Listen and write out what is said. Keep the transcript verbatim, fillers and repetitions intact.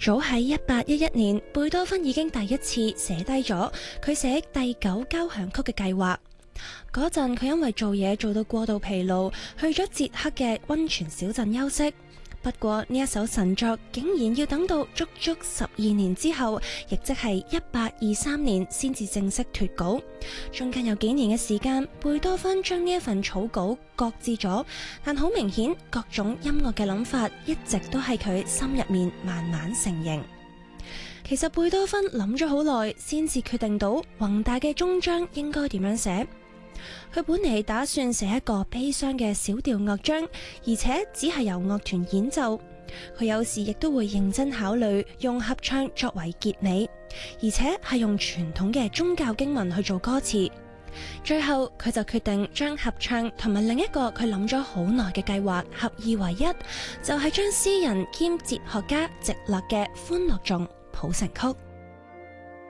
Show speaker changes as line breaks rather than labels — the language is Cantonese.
早喺一八一一年，貝多芬已經第一次寫低咗佢寫第九交響曲嘅計劃。嗰陣佢因為做嘢做到過度疲勞，去咗捷克嘅溫泉小鎮休息。不過呢一首神作竟然要等到足足十二年之後，亦即係一八二三年先至正式脫稿。中間有幾年嘅時間，貝多芬將呢一份草稿擱置咗，但好明顯各種音樂嘅諗法一直都喺佢心入面慢慢成型。其實貝多芬諗咗好耐，先至決定到宏大嘅終章應該點樣寫。佢本嚟打算寫一個悲傷嘅小調樂章，而且只係由樂團演奏。佢有時亦都會認真考慮用合唱作為結尾，而且係用傳統嘅宗教經文去做歌詞。最後佢就決定將合唱同埋另一個佢諗咗好耐嘅計劃合二為一，就係將詩人兼哲學家席勒嘅《歡樂頌》譜成曲。